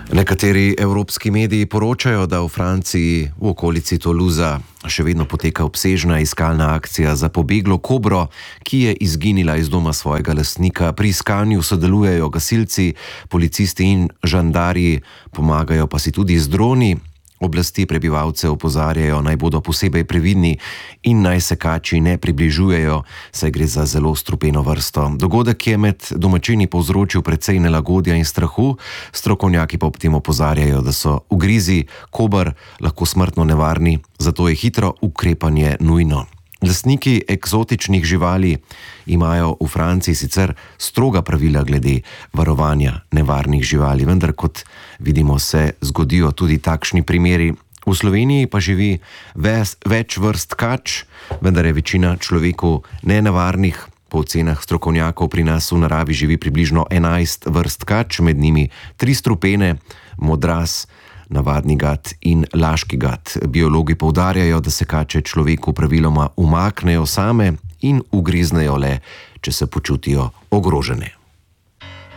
Nekateri evropski mediji poročajo, da v Franciji v okolici Toulousa še vedno poteka obsežna iskalna akcija za pobeglo kobro, ki je izginila iz doma svojega lastnika. Pri iskanju sodelujejo gasilci, policisti in žandarji, pomagajo pa si tudi z droni. Oblasti prebivalce opozarjajo, naj bodo posebej previdni in naj se kači ne približujejo, saj gre za zelo strupeno vrsto. Dogodek je med domačini povzročil precej nelagodja in strahu, strokovnjaki pa ob tem opozarjajo, da so ugrizi kober lahko smrtno nevarni, zato je hitro ukrepanje nujno. Lastniki eksotičnih živali imajo v Franciji sicer stroga pravila glede varovanja nevarnih živali, vendar kot vidimo se zgodijo tudi takšni primeri. V Sloveniji pa živi več vrst kač, vendar je večina človeku nenevarnih. Po ocenah strokovnjakov pri nas v naravi živi približno 11 vrst kač, med njimi 3 strupene, modras, navadni gad in laški gad. Biologi poudarjajo, da se kače človeku praviloma umaknejo same in ugriznejo le, če se počutijo ogrožene.